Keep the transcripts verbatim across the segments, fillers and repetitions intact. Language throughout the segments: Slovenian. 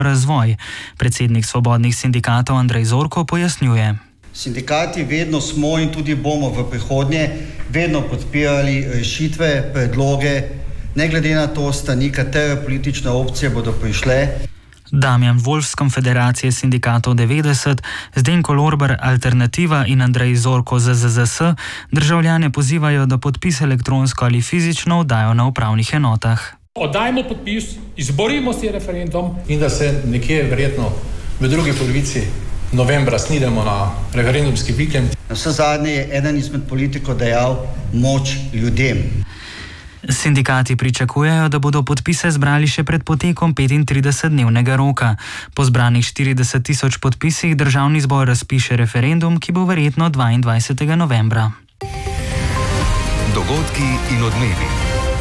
razvoj. Predsednik svobodnih sindikatov Andrej Zorko pojasnjuje. Sindikati vedno smo in tudi bomo v prihodnje vedno podpirali rešitve, predloge, ne glede na to strani, katere politične opcije bodo prišle. Damjan Wolf z Konfederacije sindikatov devetdeset, Zdenko Lorber Alternativa in Andrej Zorko Z Z Z S državljane pozivajo, da podpis elektronsko ali fizično oddajo na upravnih enotah. Oddajmo podpis, izborimo si referendum in da se nekje verjetno v drugi polovici novembra snidemo na referendumski vikend. Na vse zadnje je eden izmed politikov dejal moč ljudem. Sindikati pričakujejo, da bodo podpise zbrali še pred potekom petintridesetdnevnega roka. Po zbranih štirideset tisoč podpisih državni zbor razpiše referendum, ki bo verjetno dvaindvajsetega novembra. Dogodki in odmevi.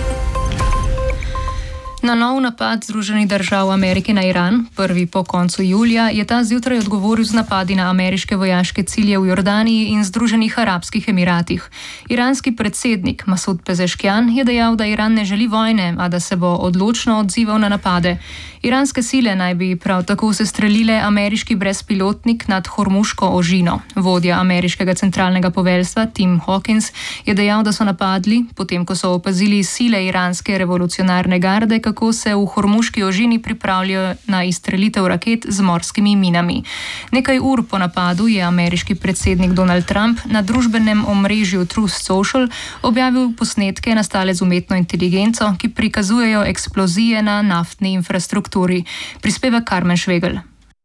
Na nov napad Združenih držav Amerike na Iran, prvi po koncu julija, je ta zjutraj odgovoril z napadi na ameriške vojaške cilje v Jordaniji in Združenih arabskih emiratih. Iranski predsednik Masud Pezeškian je dejal, da Iran ne želi vojne, a da se bo odločno odzival na napade. Iranske sile naj bi prav tako sestrelile ameriški brezpilotnik nad Hormuško ožino. Vodja ameriškega centralnega poveljstva Tim Hawkins je dejal, da so napadli, potem ko so opazili sile iranske revolucionarne garde, kako se v Hormuški ožini pripravljajo na izstrelitev raket z morskimi minami. Nekaj ur po napadu je ameriški predsednik Donald Trump na družbenem omrežju Truth Social objavil posnetke nastale z umetno inteligenco, ki prikazujejo eksplozije na naftni infrastrukturi. Prispeva Karmen Švegel.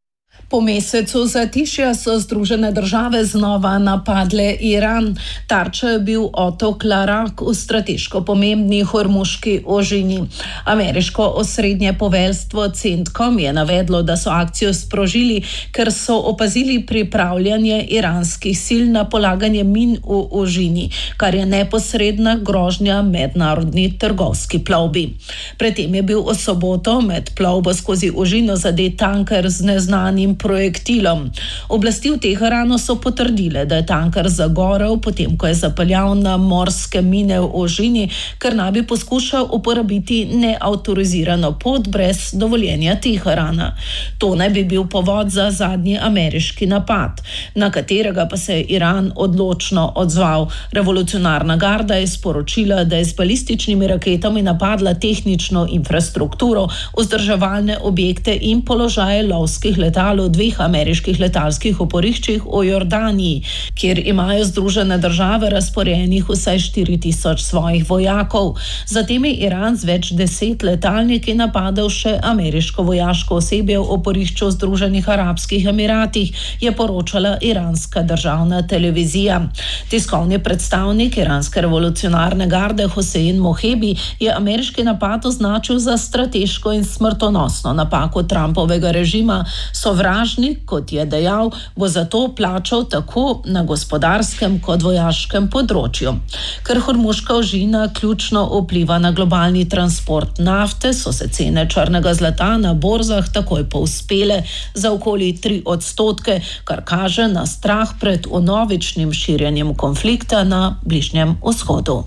Po mesecu zatišja so Združene države znova napadle Iran. Tarča je bil otok Larak v strateško pomembni Hormuški ožini. Ameriško osrednje poveljstvo CENTCOM je navedlo, da so akcijo sprožili, ker so opazili pripravljanje iranskih sil na polaganje min v ožini, kar je neposredna grožnja mednarodni trgovski plovbi. Predtem je bil v soboto med plovbo skozi ožino zadet tanker z neznanim projektilom. Oblasti v Teheranu so potrdile, da je tanker zagorel, potem ko je zapeljal na morske mine v ožini, ker naj bi poskušal uporabiti neautorizirano pot brez dovoljenja Teherana. To naj bi bil povod za zadnji ameriški napad, na katerega pa se je Iran odločno odzval. Revolucionarna garda je sporočila, da je z balističnimi raketami napadla tehnično infrastrukturo, vzdrževalne objekte in položaje lovskih letal v dveh ameriških letalskih oporiščih v Jordaniji, kjer imajo Združene države razporejenih vsaj štiri tisoč svojih vojakov. Zatem je Iran z več deset letalniki napadel še ameriško vojaško osebje v oporišču v Združenih arabskih emiratih, je poročala iranska državna televizija. Tiskovni predstavnik iranske revolucionarne garde Hossein Mohebi je ameriški napad označil za strateško in smrtonosno napako Trumpovega režima. Sovražnik, kot je dejal, bo zato plačal tako na gospodarskem kot vojaškem področju. Ker Hormuška ožina ključno vpliva na globalni transport nafte, so se cene črnega zlata na borzah takoj povzpele za okoli tri odstotke, kar kaže na strah pred vnovičnim širjenjem konflikta na Bližnjem vzhodu.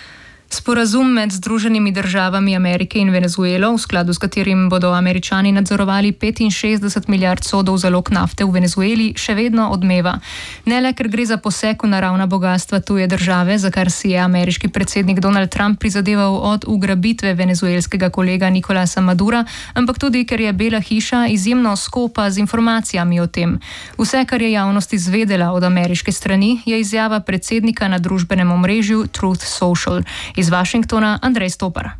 Sporazum med Združenimi državami Amerike in Venezuelo, v skladu s katerim bodo Američani nadzorovali petinšestdeset milijard sodov zalog nafte v Venezueli, še vedno odmeva. Ne le, ker gre za poseg v naravna bogastva tuje države, za kar si je ameriški predsednik Donald Trump prizadeval od ugrabitve venezuelskega kolega Nicolasa Madura, ampak tudi, ker je Bela hiša izjemno skopa z informacijami o tem. Vse, kar je javnost izvedela od ameriške strani, je izjava predsednika na družbenem omrežju Truth Social. Iz Washingtona Andrej Stopar.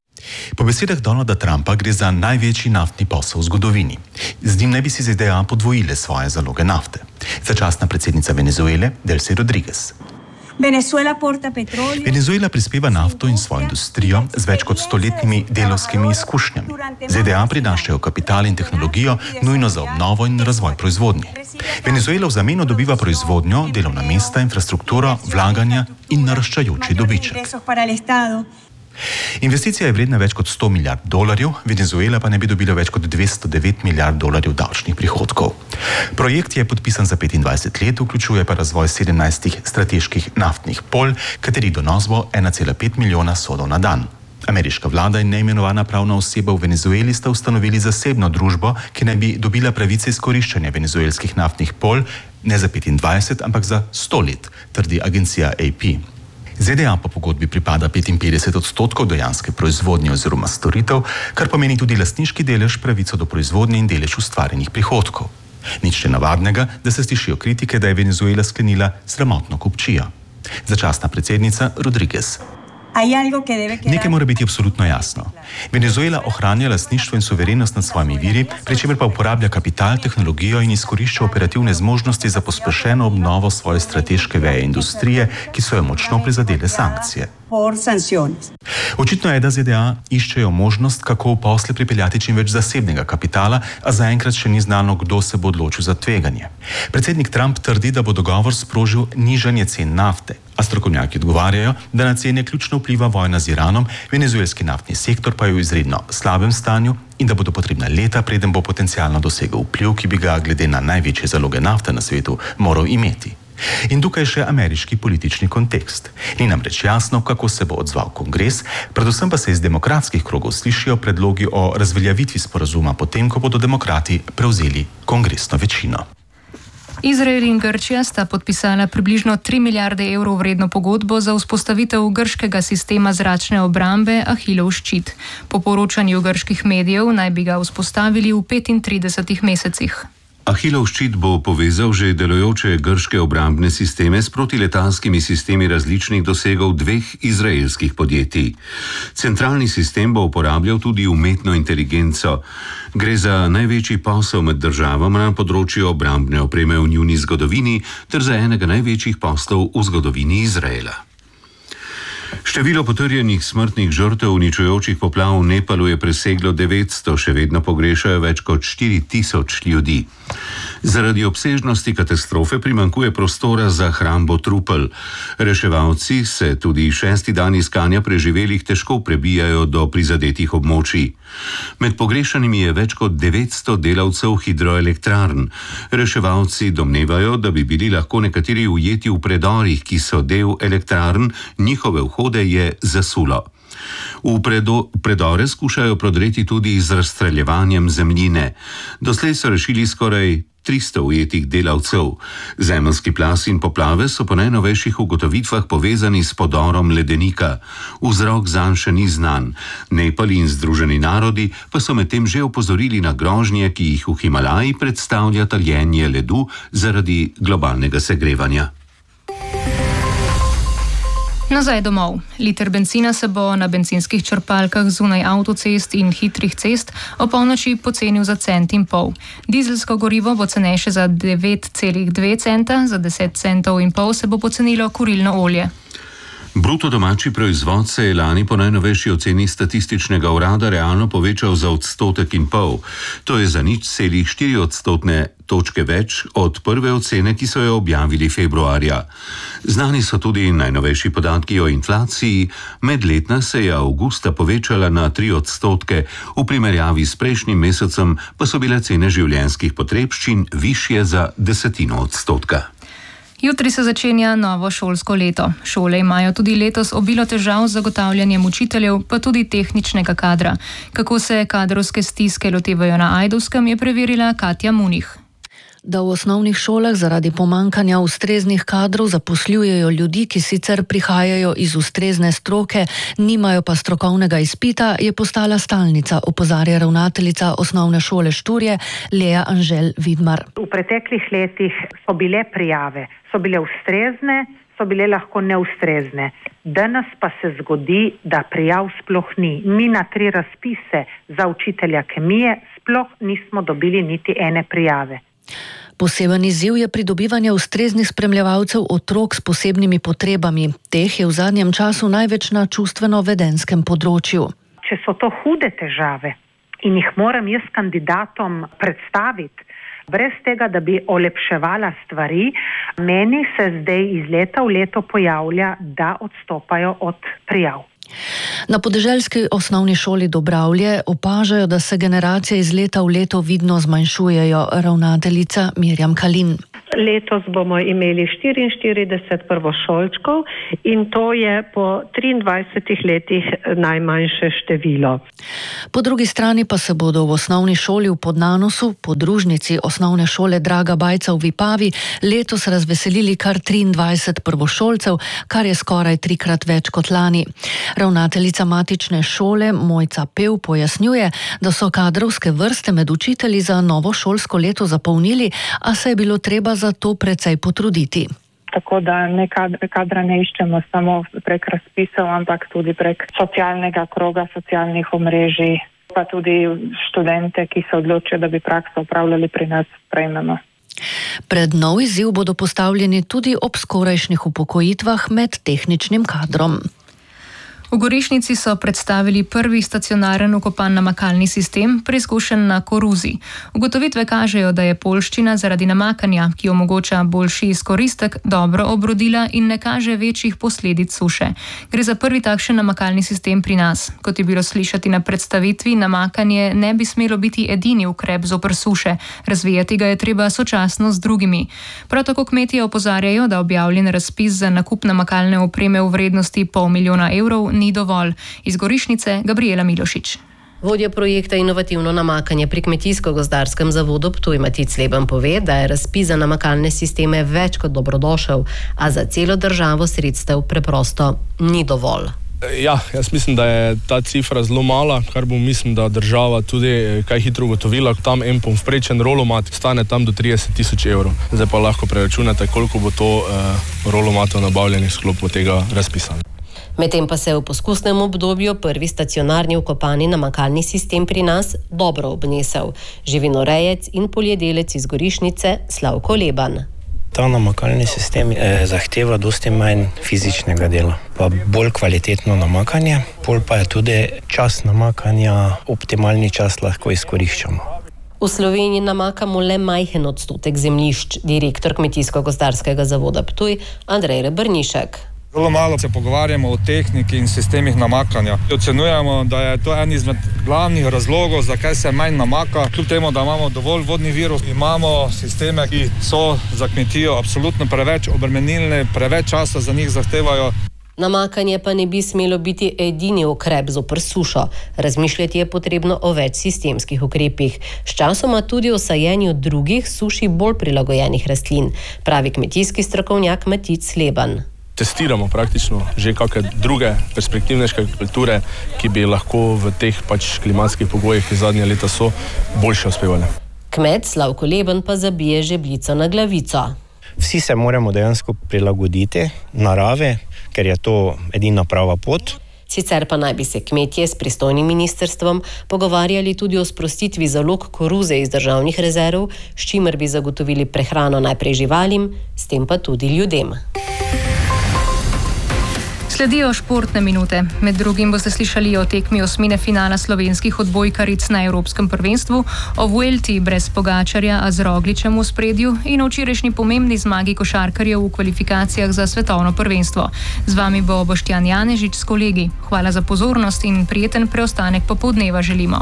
Po besedah Donalda Trumpa gre za največji naftni posel v zgodovini. Z njim naj bi si Z D A podvojile svoje zaloge nafte. Začasna predsednica Venezuele Delcy Rodriguez. Venezuela prispeva nafto in svojo industrijo z več kot stoletnimi delovskimi izkušnjami. Z D A prinašajo kapital in tehnologijo nujno za obnovo in razvoj proizvodnje. Venezuela v zameno dobiva proizvodnjo, delovna mesta, infrastrukturo, vlaganja in naraščajoči dobiček. Investicija je vredna več kot sto milijard dolarjev, Venezuela pa ne bi dobila več kot dvesto devet milijard dolarjev davčnih prihodkov. Projekt je podpisan za petindvajset let, vključuje pa razvoj sedemnajstih strateških naftnih polj, katerih donos bo ena cela pet milijona sodov na dan. Ameriška vlada in neimenovana pravna oseba v Venezueli sta ustanovili zasebno družbo, ki naj bi dobila pravice izkoriščanja venezuelskih naftnih polj ne za petindvajset, ampak za sto let, trdi agencija A P. ZDA po pogodbi pripada petinpetdeset odstotkov dejanske proizvodnje oziroma storitev, kar pomeni tudi lastniški delež, pravico do proizvodnje in delež ustvarjenih prihodkov. Nič nenavadnega, da se slišijo kritike, da je Venezuela sklenila sramotno kupčijo. Začasna predsednica Rodriguez. Nekaj mora biti absolutno jasno. Venezuela ohranja lastništvo in suverenost nad svojimi viri, pri čemer pa uporablja kapital, tehnologijo in izkorišča operativne zmožnosti za pospešeno obnovo svoje strateške veje industrije, ki so jo močno prizadele sankcije. Očitno je, da ZDA iščejo možnost, kako v posle pripeljati čim več zasebnega kapitala, a zaenkrat še ni znano, kdo se bo odločil za tveganje. Predsednik Trump trdi, da bo dogovor sprožil nižanje cen nafte, a strokovnjaki odgovarjajo, da na cene ključno vpliva vojna z Iranom, venezuelski naftni sektor pa je v izredno slabem stanju in da bodo potrebna leta, preden bo potencialno dosegel vpliv, ki bi ga glede na največje zaloge nafte na svetu moral imeti. In tukaj še ameriški politični kontekst. Ni namreč jasno, kako se bo odzval kongres, predvsem pa se iz demokratskih krogov slišijo predlogi o razveljavitvi sporazuma, potem ko bodo demokrati prevzeli kongresno večino. Izrael in Grčija sta podpisala približno tri milijarde evrov vredno pogodbo za vzpostavitev grškega sistema zračne obrambe Ahilov ščit. Po poročanju grških medijev naj bi ga vzpostavili v petintridesetih mesecih. Ahilov ščit bo povezal že delujoče grške obrambne sisteme s protiletalskimi sistemi različnih dosegov dveh izraelskih podjetij. Centralni sistem bo uporabljal tudi umetno inteligenco. Gre za največji posel med državama na področju obrambne opreme v njuni zgodovini ter za enega največjih poslov v zgodovini Izraela. Število potrjenih smrtnih žrtev uničujočih poplav v Nepalu je preseglo devetsto, še vedno pogrešajo več kot štiri tisoč ljudi. Zaradi obsežnosti katastrofe primanjkuje prostora za hrambo trupel. Reševalci se tudi šesti dan iskanja preživelih težko prebijajo do prizadetih območij. Med pogrešanimi je več kot devetsto delavcev hidroelektrarn. Reševalci domnevajo, da bi bili lahko nekateri ujeti v predorih, ki so del elektrarn, njihove vhode je zasulo. V predo, predore skušajo prodreti tudi z razstreljevanjem zemljine. Doslej so rešili skoraj tristo ujetih delavcev. Zemeljski plaz in poplave so po najnovejših ugotovitvah povezani s podorom ledenika. Vzrok zanj še ni znan. Nepal in Združeni narodi pa so medtem že opozorili na grožnje, ki jih v Himalaji predstavlja taljenje ledu zaradi globalnega segrevanja. Nazaj domov. Liter bencina se bo na bencinskih črpalkah zunaj avtocest in hitrih cest o polnoči pocenil za cent in pol. Dizelsko gorivo bo cenejše za devet celih dve centa, za deset centov in pol se bo pocenilo kurilno olje. Bruto domači proizvod se je lani po najnovejši oceni statističnega urada realno povečal za odstotek in pol. To je za nič celih štiri odstotne točke več od prve ocene, ki so jo objavili februarja. Znani so tudi najnovejši podatki o inflaciji. Medletna se je avgusta povečala na tri odstotke, v primerjavi s prejšnjim mesecem pa so bile cene življenjskih potrebščin višje za desetino odstotka. Jutri se začenja novo šolsko leto. Šole imajo tudi letos obilo težav z zagotavljanjem učiteljev, pa tudi tehničnega kadra. Kako se kadrovske stiske lotevajo na Ajdovskem, je preverila Katja Munih. Da v osnovnih šolah zaradi pomankanja ustreznih kadrov zaposlujejo ljudi, ki sicer prihajajo iz ustrezne stroke, nimajo pa strokovnega izpita, je postala stalnica, opozarja ravnateljica osnovne šole Šturje Lea Anžel Vidmar. V preteklih letih so bile prijave, so bile ustrezne, so bile lahko neustrezne. Danes pa se zgodi, da prijav sploh ni. Mi na tri razpise za učitelja kemije sploh nismo dobili niti ene prijave. Poseben izziv je pridobivanje ustreznih spremljevalcev otrok s posebnimi potrebami. Teh je v zadnjem času največ na čustveno-vedenskem področju. Če so to hude težave in jih moram jaz kandidatom predstaviti, brez tega, da bi olepševala stvari, meni se zdaj iz leta v leto pojavlja, da odstopajo od prijav. Na podeželski osnovni šoli Dobravlje opažajo, da se generacije iz leta v leto vidno zmanjšujejo, ravnateljica Mirjam Kalin. Letos bomo imeli štiriinštirideset prvošolčkov in to je po triindvajsetih letih najmanjše število. Po drugi strani pa se bodo v osnovni šoli v Podnanosu, podružnici osnovne šole Draga Bajca v Vipavi, letos razveselili kar triindvajset prvošolcev, kar je skoraj trikrat več kot lani. Ravnateljica matične šole Mojca Pev pojasnjuje, da so kadrovske vrste med učitelji za novo šolsko leto zapolnili, a se je bilo treba za to precej potruditi. Tako da ne kadra, kadra ne iščemo samo prek razpisov, ampak tudi prek socialnega kroga, socialnih omrežij, pa tudi študente, ki se odločijo, da bi prakso opravljali pri nas, sprejmemo. Pred nov izziv bodo postavljeni tudi ob skorajšnjih upokojitvah med tehničnim kadrom. V Gorišnici so predstavili prvi stacionaren ukopan namakalni sistem, preizkušen na koruzi. Ugotovitve kažejo, da je poljščina zaradi namakanja, ki omogoča boljši izkoristek, dobro obrodila in ne kaže večjih posledic suše. Gre za prvi takšen namakalni sistem pri nas. Kot je bilo slišati na predstavitvi, namakanje ne bi smelo biti edini ukrep zoper suše. Razvijati ga je treba sočasno z drugimi. Prav tako kmetje opozarjajo, da objavljen razpis za nakup namakalne opreme v vrednosti pol milijona evrov ni dovolj. Iz Gorišnice Gabriela Milošič. Vodja projekta Inovativno namakanje pri Kmetijsko-gozdarskem zavodu Ptuj Matic Leben pove, da je razpis za namakalne sisteme več kot dobrodošel, a za celo državo sredstev preprosto ni dovolj. Ja, jaz mislim, da je ta cifra zelo mala, kar bo mislim, da država tudi kaj hitro ugotovila. Tam en povprečen rolomat stane tam do trideset tisoč evrov. Zdaj pa lahko preračunate, koliko bo to eh, rolomatov nabavljenih v sklopu tega razpisa. Medtem pa se je v poskusnem obdobju prvi stacionarni vkopani namakalni sistem pri nas dobro obnesel. Živinorejec in poljedelec iz Gorišnice Slavko Leban. Ta namakalni sistem eh, zahteva dosti manj fizičnega dela, pa bolj kvalitetno namakanje, pol pa je tudi čas namakanja, optimalni čas lahko izkoriščamo. V Sloveniji namakamo le majhen odstotek zemljišč, direktor Kmetijsko-gozdarskega zavoda Ptuj Andrej Rebrnišek. Zelo malo se pogovarjamo o tehniki in sistemih namakanja. Ocenjujemo, da je to en izmed glavnih razlogov, zakaj se manj namaka. Kljub temu, da imamo dovolj vodnih virov, imamo sisteme, ki so za kmetijo absolutno preveč obremenilni, preveč časa za njih zahtevajo. Namakanje pa ne bi smelo biti edini ukrep zoper sušo. Razmišljati je potrebno o več sistemskih ukrepih. Sčasoma tudi o sajenju drugih suši bolj prilagojenih rastlin, pravi kmetijski strokovnjak Matic Leban. Testiramo praktično že kakšne druge perspektivnejše kulture, ki bi lahko v teh pač klimatskih pogojih, ki zadnje leta so, boljše uspevali. Kmet Slavko Leben pa zabije žebljico na glavico. Vsi se moramo dejansko prilagoditi narave, ker je to edina prava pot. Sicer pa naj bi se kmetje s pristojnim ministrstvom pogovarjali tudi o sprostitvi zalog koruze iz državnih rezerv, s čimer bi zagotovili prehrano najprej živalim, s tem pa tudi ljudem. Sledijo športne minute. Med drugim boste slišali o tekmi osmine finala slovenskih odbojkaric na Evropskem prvenstvu, o Vuelti brez Pogačarja, a z Rogličem v spredju in o včerajšnji pomembni zmagi košarkarjev v kvalifikacijah za svetovno prvenstvo. Z vami bo Boštjan Janežič s kolegi. Hvala za pozornost in prijeten preostanek popoldneva želimo.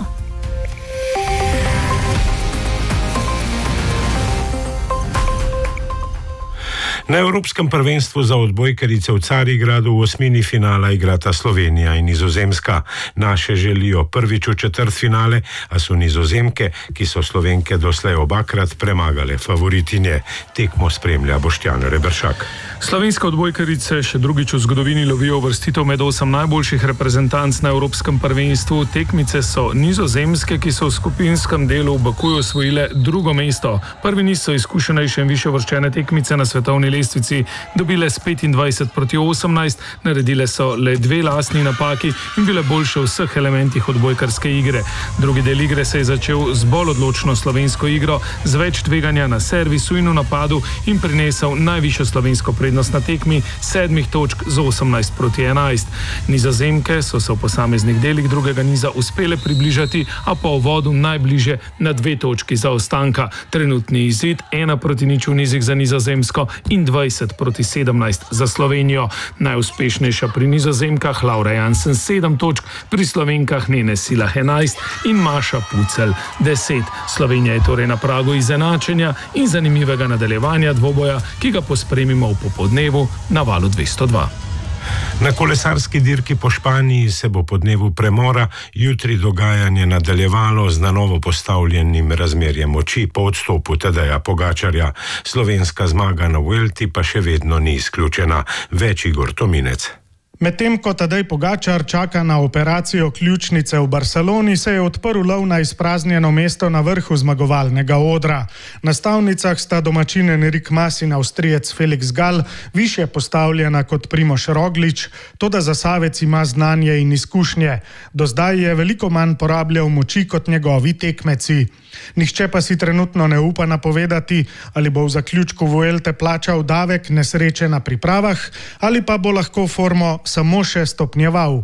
Na Evropskem prvenstvu za odbojkarice v Carigradu v osmini finala igrata Slovenija in Nizozemska. Naše želijo prvič v četrtfinale, a so Nizozemke, ki so Slovenke doslej obakrat premagale favoritinje. Tekmo spremlja Boštjan Reberšak. Slovenske odbojkarice še drugič v zgodovini lovijo uvrstitev med osem najboljših reprezentanc na Evropskem prvenstvu. Tekmice so Nizozemske, ki so v skupinskem delu v Bakuju osvojile drugo mesto. Prvi niz so izkušenejše in višje uvrščene tekmice na svetovni lestvici dobile s petindvajset proti osemnajst, naredile so le dve lastni napaki in bile boljše v vseh elementih odbojkarske igre. Drugi del igre se je začel z bolj odločno slovensko igro, z več tveganja na servisu in v napadu in prinesel najvišjo slovensko prednost prednost na tekmi sedmih točk z osemnajst proti enajst. Nizozemke so se v posameznih delih drugega niza uspele približati, a po uvodu najbliže na dve točki zaostanka. Trenutni izid ena proti nič v nizih za Nizozemsko in dvajset proti sedemnajst za Slovenijo. Najuspešnejša pri Nizozemkah Laura Jansen sedem točk, pri Slovenkah Nene Silah enajst in Maša Pucelj deset. Slovenija je torej na pragu izenačenja in zanimivega nadaljevanja dvoboja, ki ga pospremimo v popoldnevu na Valu dvesto dva. Na kolesarski dirki po Španiji se bo po dnevu premora jutri dogajanje nadaljevalo z na novo postavljenim razmerjem moči po odstopu Tadeja Pogačarja. Slovenska zmaga na Vuelti pa še vedno ni izključena. Več Igor Tominec. Medtem ko Tadej Pogačar čaka na operacijo ključnice v Barceloni, se je odprl lov na izpraznjeno mesto na vrhu zmagovalnega odra. Na stavnicah sta domačin Enric Mas in Avstrijec Felix Gall, višje postavljena kot Primož Roglič, toda Zasavec ima znanje in izkušnje. Do zdaj je veliko manj porabljal moči kot njegovi tekmeci. Nihče pa si trenutno ne upa napovedati, ali bo v zaključku Vuelte plačal davek nesreče na pripravah, ali pa bo lahko formo samo še stopnjeval.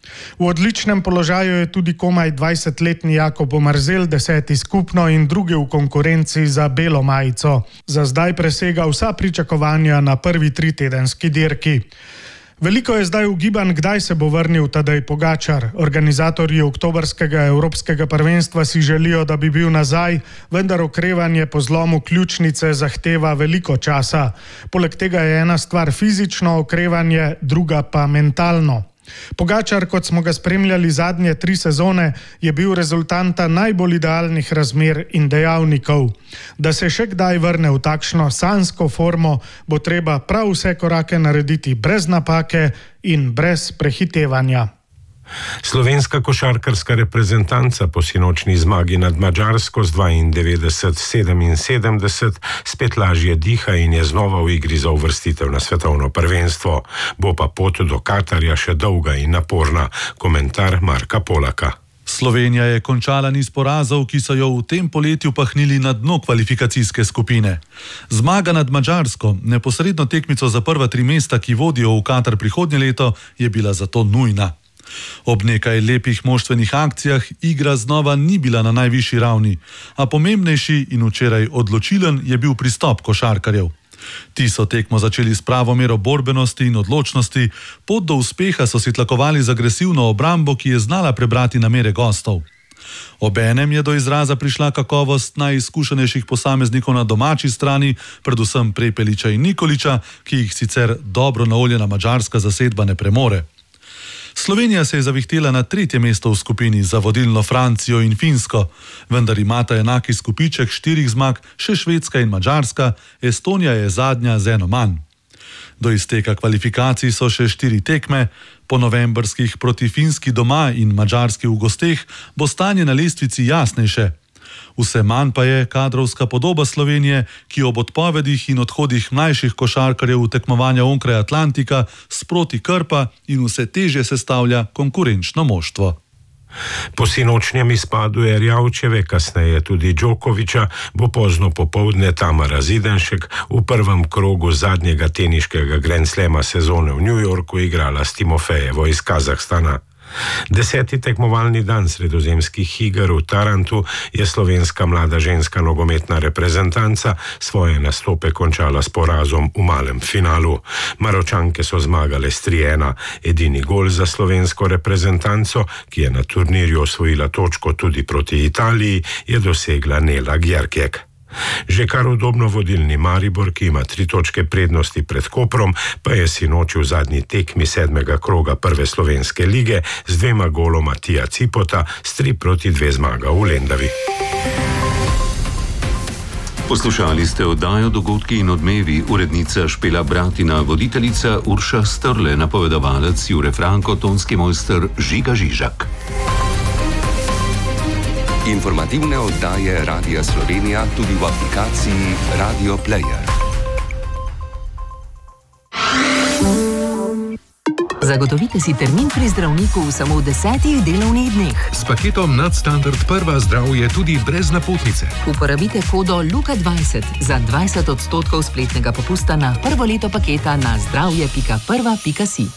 V odličnem položaju je tudi komaj dvajsetletni Jakob Omerzel, deseti skupno in drugi v konkurenci za belo majico. Za zdaj presega vsa pričakovanja na prvi tritedenski dirki. Veliko je zdaj ugibanj, kdaj se bo vrnil Tadej Pogačar. Organizatorji oktobrskega evropskega prvenstva si želijo, da bi bil nazaj, vendar okrevanje po zlomu ključnice zahteva veliko časa. Poleg tega je ena stvar fizično okrevanje, druga pa mentalno. Pogačar, kot smo ga spremljali zadnje tri sezone, je bil rezultanta najbolj idealnih razmer in dejavnikov. Da se še kdaj vrne v takšno sanjsko formo, bo treba prav vse korake narediti brez napake in brez prehitevanja. Slovenska košarkarska reprezentanca po sinočni zmagi nad Madžarsko z dvaindevetdeset sedeminsedemdeset spet lažje diha in je znova v igri za uvrstitev na svetovno prvenstvo. Bo pa pot do Katarja še dolga in naporna. Komentar Marka Polaka. Slovenija je končala niz porazov, ki so jo v tem poletju pahnili na dno kvalifikacijske skupine. Zmaga nad Madžarsko, neposredno tekmico za prva tri mesta, ki vodijo v Katar prihodnje leto, je bila zato nujna. Ob nekaj lepih moštvenih akcijah igra znova ni bila na najvišji ravni, a pomembnejši in včeraj odločilen je bil pristop košarkarjev. Ti so tekmo začeli s pravo mero borbenosti in odločnosti, pot do uspeha so si tlakovali z agresivno obrambo, ki je znala prebrati namere gostov. Obenem je do izraza prišla kakovost najizkušenejših posameznikov na domači strani, predvsem Prepeliča in Nikoliča, ki jih sicer dobro naoljena madžarska zasedba ne premore. Slovenija se je zavihtela na tretje mesto v skupini za vodilno Francijo in Finsko, vendar imata enaki skupiček štirih zmag še Švedska in Madžarska, Estonija je zadnja z eno manj. Do izteka kvalifikacij so še štiri tekme, po novembrskih proti Finski doma in Madžarski v gosteh bo stanje na lestvici jasnejše. Vse manj pa je kadrovska podoba Slovenije, ki ob odpovedih in odhodih mlajših košarkarjev v tekmovanja onkraj Atlantika sproti krpa in vse težje sestavlja konkurenčno moštvo. Po sinočnjem izpadu Erjavčeve, kasneje tudi Djokoviča, bo pozno popoldne Tamara Zidanšek v prvem krogu zadnjega teniškega Grand Slama sezone v New Yorku igrala s Timofejevo iz Kazahstana. Deseti tekmovalni dan sredozemskih iger v Tarantu je slovenska mlada ženska nogometna reprezentanca svoje nastope končala s porazom v malem finalu. Maročanke so zmagale s tri ena. Edini gol za slovensko reprezentanco, ki je na turnirju osvojila točko tudi proti Italiji, je dosegla Nela Gjerkjek. Že kar udobno vodilni Maribor, ki ima tri točke prednosti pred Koprom, pa je sinoči v zadnji tekmi sedmega kroga prve slovenske lige z dvema goloma Tija Cipota s tri proti dve zmaga v Lendavi. Poslušali ste oddajo Dogodki in odmevi, urednica Špela Bratina, voditeljica Urša Strle, napovedovalec Jure Franko, tonski mojster Žiga Žižak. Informativne oddaje Radia Slovenija tudi v aplikaciji Radio Player. Zagotovite si termin pri zdravniku v samo desetih delovnih dneh. S paketom Nadstandard Prva zdravje tudi brez napotnice. Uporabite kodo Luka dvajset za dvajset odstotkov spletnega popusta na prvo leto paketa na zdravje pika prva pika si.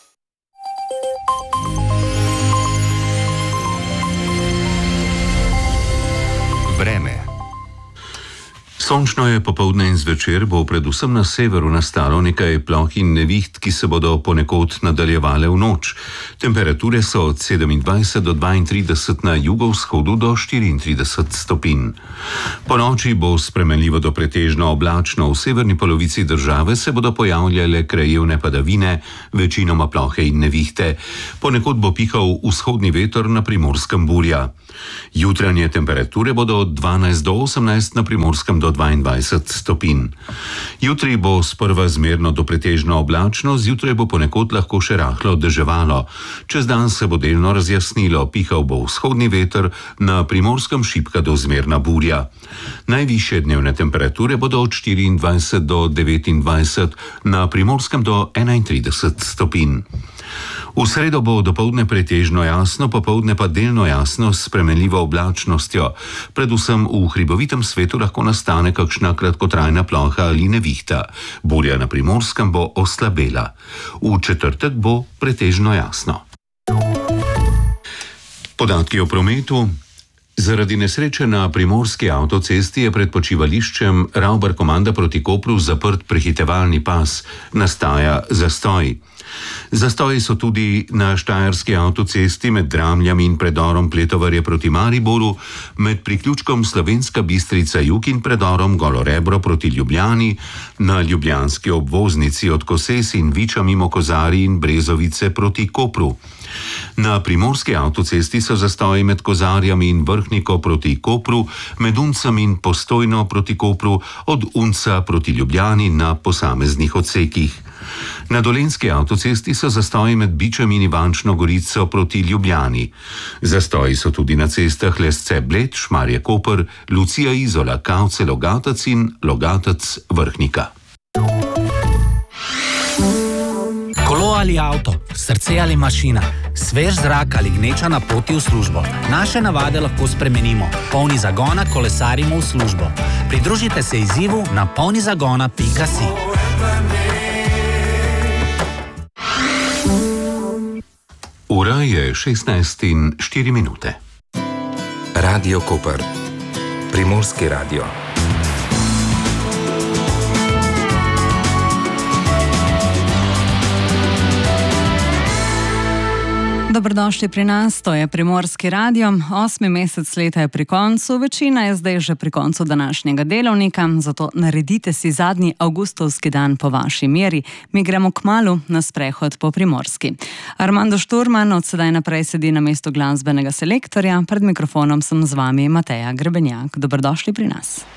Vreme. Sončno je popoldne in zvečer, bo predvsem na severu nastalo nekaj ploh in neviht, ki se bodo ponekod nadaljevale v noč. Temperature so od sedemindvajset do dvaintrideset na jugovzhodu do štiriintrideset stopinj. Po noči bo spremenljivo do pretežno oblačno, v severni polovici države se bodo pojavljale krajevne padavine, večinoma plohe in nevihte. Ponekod bo pihal vzhodni veter, na Primorskem burja. Jutranje temperature bodo od dvanajst do osemnajst, na Primorskem do dvaindvajset stopinj. Jutri bo sprva zmerno do pretežno oblačno, zjutraj bo ponekod lahko še rahlo deževalo. Čez dan se bo delno razjasnilo, pihal bo vzhodni veter, na Primorskem šibka do zmerna burja. Najvišje dnevne temperature bodo od štiriindvajset do devetindvajset, na Primorskem do enaintrideset stopinj. V sredo bo dopoldne pretežno jasno, popoldne pa delno jasno s spremenljivo oblačnostjo. Predvsem v hribovitem svetu lahko nastane kakšna kratkotrajna ploha ali nevihta. Burja na Primorskem bo oslabela. V četrtek bo pretežno jasno. Podatki o prometu. Zaradi nesreče na primorski avtocesti je pred počivališčem Ravbar-Komanda proti Kopru zaprt prehitevalni pas. Nastaja zastoj. Zastoji so tudi na štajerski avtocesti med Dramljami in predorom Pletovarje proti Mariboru, med priključkom Slovenska Bistrica jug in predorom Golo Rebro proti Ljubljani, na ljubljanski obvoznici od Koses in Viča mimo Kozarij in Brezovice proti Kopru. Na primorski avtocesti so zastoji med Kozarjami in Vrhniko proti Kopru, med Uncem in Postojno proti Kopru, od Unca proti Ljubljani na posameznih odsekih. Na Dolenjski avtocesti so zastoji med Bičem in Ivančno Gorico proti Ljubljani. Zastoji so tudi na cestah Lesce-Bled, Šmarje-Koper, Lucija-Izola, Kavce-Logatec in Logatec-Vrhnika. Kolo ali avto, srce ali mašina, svež zrak ali gneča na poti v službo. Naše navade lahko spremenimo. Polni zagona kolesarimo v službo. Pridružite se izzivu na polni zagona pika si. Ura je šestnajst in štiri minute. Radio Koper. Primorski radio. Dobrodošli pri nas, to je Primorski radio. Osmi mesec leta je pri koncu, večina je zdaj že pri koncu današnjega delovnika, zato naredite si zadnji avgustovski dan po vaši meri. Mi gremo kmalu na sprehod po Primorski. Armando Šturman od sedaj naprej sedi na mestu glasbenega selektorja, pred mikrofonom sem z vami Mateja Grebenjak. Dobrodošli pri nas.